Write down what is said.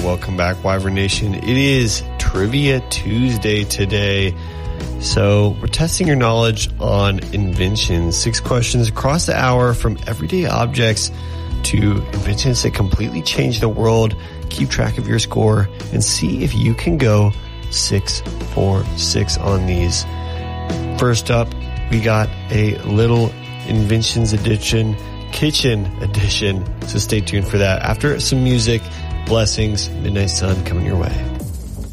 welcome back, Wyvern Nation. It is Trivia Tuesday today. So we're testing your knowledge on inventions. 6 questions across the hour, from everyday objects to inventions that completely change the world. Keep track of your score and see if you can go 6 for 6 on these. First up, we got a little inventions edition, kitchen edition. So stay tuned for that. After some music, blessings, Midnight Sun coming your way.